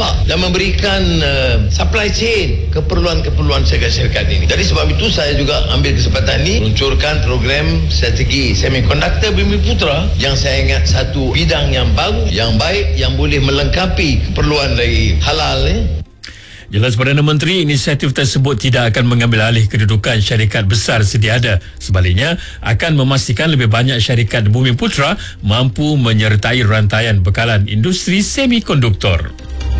dampak dan memberikan supply chain keperluan-keperluan syarikat-syarikat ini. Jadi sebab itu saya juga ambil kesempatan ini meluncurkan program strategi semikonduktor Bumiputra yang saya ingat satu bidang yang baru, yang baik, yang boleh melengkapi keperluan dari halal ni. Jelas Perdana Menteri, inisiatif tersebut tidak akan mengambil alih kedudukan syarikat besar sedia ada. Sebaliknya, akan memastikan lebih banyak syarikat Bumiputra mampu menyertai rantaian bekalan industri semikonduktor.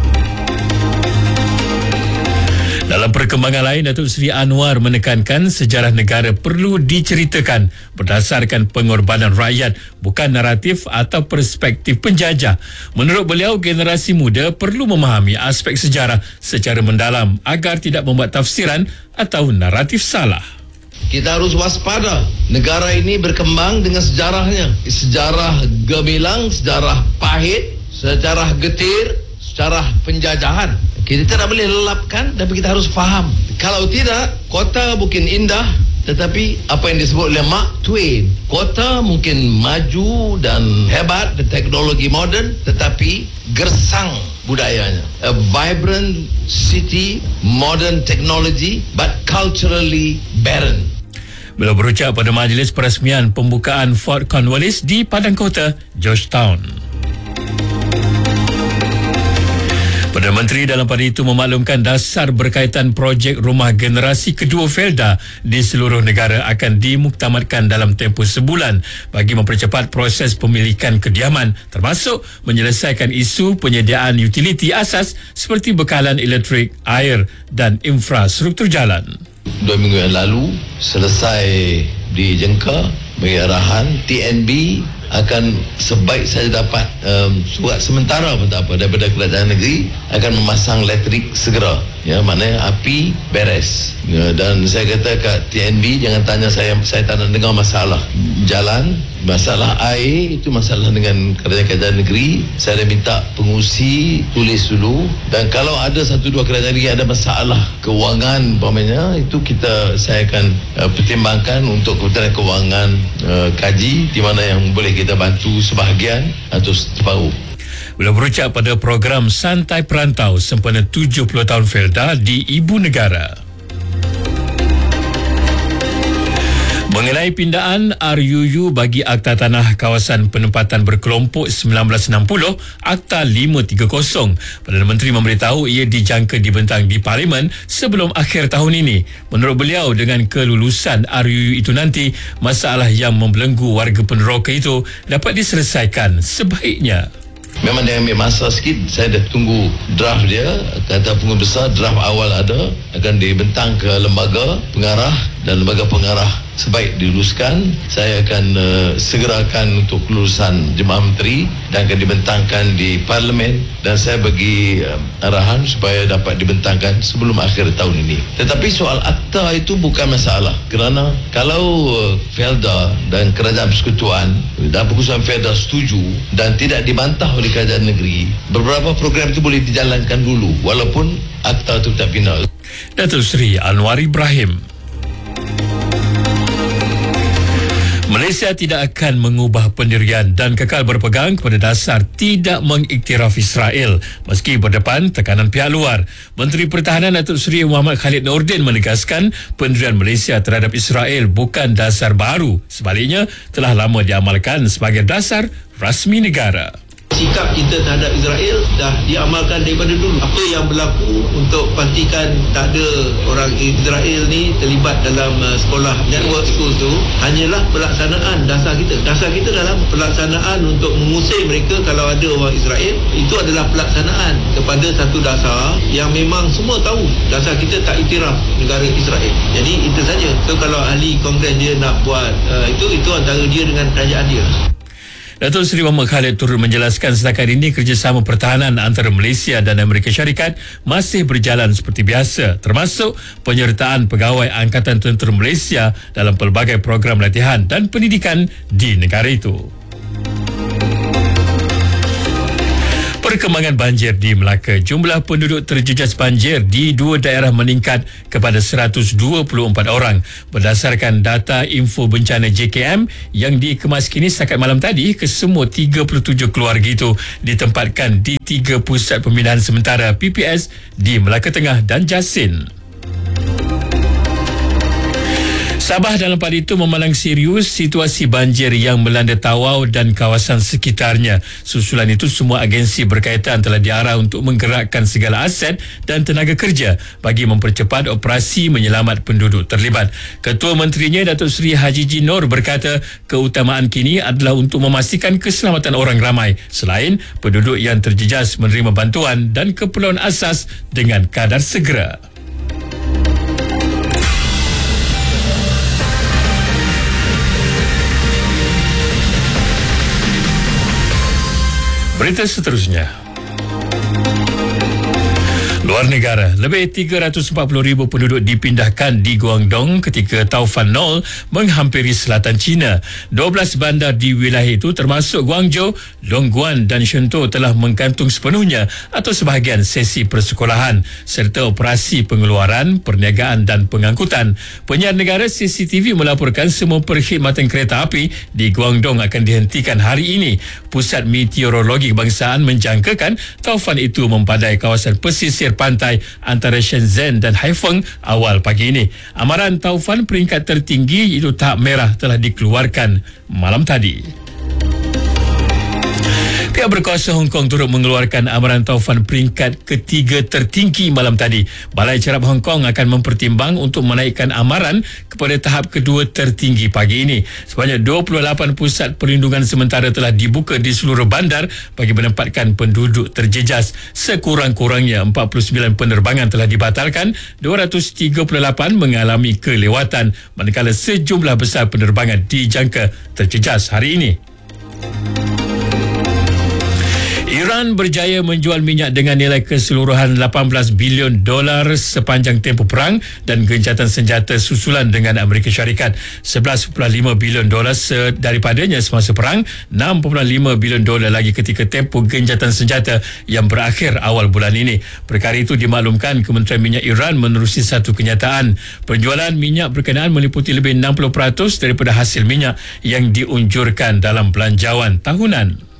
Dalam perkembangan lain, Datuk Seri Anwar menekankan sejarah negara perlu diceritakan berdasarkan pengorbanan rakyat, bukan naratif atau perspektif penjajah. Menurut beliau, generasi muda perlu memahami aspek sejarah secara mendalam agar tidak membuat tafsiran atau naratif salah. Kita harus waspada. Negara ini berkembang dengan sejarahnya. Sejarah gemilang, sejarah pahit, sejarah getir, sejarah penjajahan. Kita tidak boleh lelapkan, tapi kita harus faham. Kalau tidak, kota mungkin indah, tetapi apa yang disebut oleh Mark Twain, kota mungkin maju dan hebat dan teknologi moden, tetapi gersang budayanya. A vibrant city, modern technology, but culturally barren. Beliau berucap pada majlis peresmian pembukaan Fort Cornwallis di Padang Kota, Georgetown. Perdana Menteri dalam pada itu memaklumkan dasar berkaitan projek rumah generasi kedua Felda di seluruh negara akan dimuktamadkan dalam tempoh sebulan bagi mempercepat proses pemilikan kediaman, termasuk menyelesaikan isu penyediaan utiliti asas seperti bekalan elektrik, air dan infrastruktur jalan. 2 minggu yang lalu selesai dijengka bagi arahan TNB akan sebaik saja dapat surat sementara pun tak apa daripada kerajaan negeri akan memasang elektrik segera, ya, maknanya api beres, ya, dan saya kata kat TNB jangan tanya saya tak nak dengar masalah jalan, masalah air itu masalah dengan kerajaan negeri. Saya dah minta pengurusi tulis dulu, dan kalau ada 1-2 kerajaan negeri ada masalah kewangan umpamanya, itu saya akan pertimbangkan untuk Kementerian Kewangan kaji di mana yang boleh kita bantu sebahagian atau separuh. Beliau berucap pada program Santai Perantau sempena 70 tahun Felda di Ibu Negara. Mengenai pindaan RUU bagi Akta Tanah Kawasan Penempatan Berkelompok 1960, Akta 530, Perdana Menteri memberitahu ia dijangka dibentang di Parlimen sebelum akhir tahun ini. Menurut beliau, dengan kelulusan RUU itu nanti, masalah yang membelenggu warga peneroka itu dapat diselesaikan sebaiknya. Memang dia ambil masa sikit. Saya dah tunggu draft dia. Kata pengurusi besar, draft awal ada, akan dibentang ke lembaga pengarah, dan lembaga pengarah sebaik diluluskan, saya akan segerakan untuk kelulusan Jemaah Menteri dan akan dibentangkan di Parlimen, dan saya bagi arahan supaya dapat dibentangkan sebelum akhir tahun ini. Tetapi soal akta itu bukan masalah, kerana kalau Felda dan Kerajaan Persekutuan dan Pengurusan Felda setuju dan tidak dibantah oleh kerajaan negeri, beberapa program itu boleh dijalankan dulu walaupun akta itu tak final. Datuk Seri Anwar Ibrahim. Malaysia tidak akan mengubah pendirian dan kekal berpegang kepada dasar tidak mengiktiraf Israel meski berdepan tekanan pihak luar. Menteri Pertahanan Datuk Seri Muhammad Khalid Nordin menegaskan pendirian Malaysia terhadap Israel bukan dasar baru, sebaliknya telah lama diamalkan sebagai dasar rasmi negara. Sikap kita terhadap Israel dah diamalkan daripada dulu. Apa yang berlaku untuk pastikan tak ada orang Israel ni terlibat dalam sekolah network school tu hanyalah pelaksanaan dasar kita. Dasar kita dalam pelaksanaan untuk mengusir mereka kalau ada orang Israel. Itu adalah pelaksanaan kepada satu dasar yang memang semua tahu. Dasar kita tak iktiraf negara Israel. Jadi itu saja. So kalau ahli Kongres dia nak buat itu antara dia dengan kerajaan dia. Datuk Seri Muhammad Khalid turut menjelaskan setakat ini kerjasama pertahanan antara Malaysia dan Amerika Syarikat masih berjalan seperti biasa, termasuk penyertaan pegawai Angkatan Tentera Malaysia dalam pelbagai program latihan dan pendidikan di negara itu. Perkembangan banjir di Melaka. Jumlah penduduk terjejas banjir di 2 daerah meningkat kepada 124 orang. Berdasarkan data info bencana JKM yang dikemas kini setakat malam tadi, kesemua 37 keluarga itu ditempatkan di 3 pusat pemindahan sementara PPS di Melaka Tengah dan Jasin. Sabah dalam pada itu memandang serius situasi banjir yang melanda Tawau dan kawasan sekitarnya. Susulan itu, semua agensi berkaitan telah diarah untuk menggerakkan segala aset dan tenaga kerja bagi mempercepat operasi menyelamat penduduk terlibat. Ketua Menterinya Datuk Seri Haji Jinor berkata keutamaan kini adalah untuk memastikan keselamatan orang ramai selain penduduk yang terjejas menerima bantuan dan keperluan asas dengan kadar segera. Berita seterusnya. Luar negara, lebih 340,000 penduduk dipindahkan di Guangdong ketika taufan Nol menghampiri selatan China. 12 bandar di wilayah itu termasuk Guangzhou, Dongguan dan Shenzhou telah menggantung sepenuhnya atau sebahagian sesi persekolahan serta operasi pengeluaran, perniagaan dan pengangkutan. Penyiar negara CCTV melaporkan semua perkhidmatan kereta api di Guangdong akan dihentikan hari ini. Pusat Meteorologi Kebangsaan menjangkakan taufan itu mempadai kawasan pesisir pantai antara Shenzhen dan Haifeng awal pagi ini. Amaran taufan peringkat tertinggi iaitu tahap merah telah dikeluarkan malam tadi. Pihak berkuasa Hong Kong turut mengeluarkan amaran taufan peringkat ketiga tertinggi malam tadi. Balai Cerap Hong Kong akan mempertimbang untuk menaikkan amaran kepada tahap kedua tertinggi pagi ini. Sebanyak 28 pusat perlindungan sementara telah dibuka di seluruh bandar bagi menempatkan penduduk terjejas. Sekurang-kurangnya 49 penerbangan telah dibatalkan, 238 mengalami kelewatan, manakala sejumlah besar penerbangan dijangka terjejas hari ini. Iran berjaya menjual minyak dengan nilai keseluruhan $18 bilion sepanjang tempoh perang dan gencatan senjata susulan dengan Amerika Syarikat. $11.5 bilion daripadanya semasa perang, $6.5 bilion lagi ketika tempoh gencatan senjata yang berakhir awal bulan ini. Perkara itu dimaklumkan Kementerian Minyak Iran menerusi satu kenyataan. Penjualan minyak berkenaan meliputi lebih 60% daripada hasil minyak yang diunjurkan dalam belanjawan tahunan.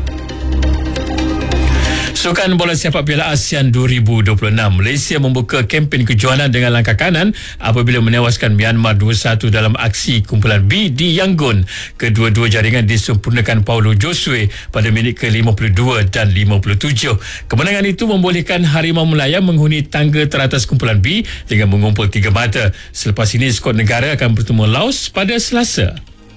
Sukan Bola Sepak Piala ASEAN 2026. Malaysia membuka kempen kejohanan dengan langkah kanan apabila menewaskan Myanmar 2-1 dalam aksi kumpulan B di Yangon. Kedua-dua jaringan disempurnakan Paulo Josue pada minit ke-52 dan 57. Kemenangan itu membolehkan Harimau Melaya menghuni tangga teratas kumpulan B dengan mengumpul 3 mata. Selepas ini, skuad negara akan bertemu Laos pada Selasa.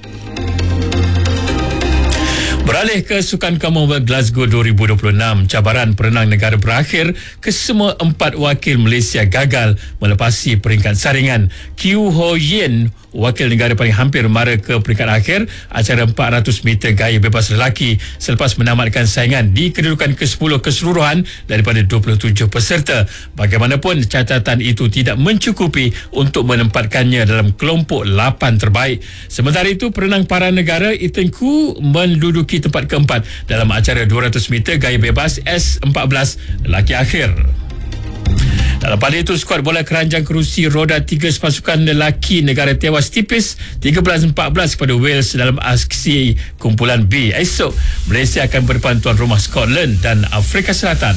Beralih ke Sukan Commonwealth Glasgow 2026, cabaran perenang negara berakhir, kesemua 4 wakil Malaysia gagal melepasi peringkat saringan. Kiu Ho Yen, wakil negara paling hampir mara ke peringkat akhir acara 400 meter gaya bebas lelaki selepas menamatkan saingan di kedudukan ke-10 keseluruhan daripada 27 peserta. Bagaimanapun, catatan itu tidak mencukupi untuk menempatkannya dalam kelompok 8 terbaik. Sementara itu, perenang para negara Ethan Koo menduduki tempat keempat dalam acara 200 meter gaya bebas S14 lelaki akhir. Dalam pada itu, skuad bola keranjang kerusi roda 3 sepasukan lelaki negara tewas tipis 13-14 kepada Wales dalam aksi kumpulan B. Esok, Malaysia akan berdepan tuan rumah Scotland dan Afrika Selatan.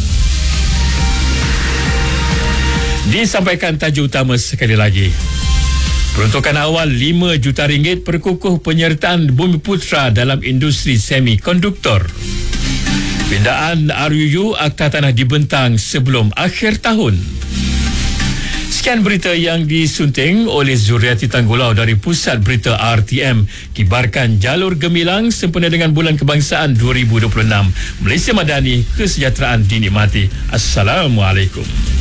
Disampaikan tajuk utama sekali lagi. Peruntukan awal RM5 juta perkukuh penyertaan Bumiputra dalam industri semikonduktor. Pindaan RUU Akta Tanah dibentang sebelum akhir tahun. Sekian berita yang disunting oleh Zuriati Tanggulau dari Pusat Berita RTM. Kibarkan jalur gemilang sempena dengan Bulan Kebangsaan 2026. Malaysia Madani, kesejahteraan dinikmati. Assalamualaikum.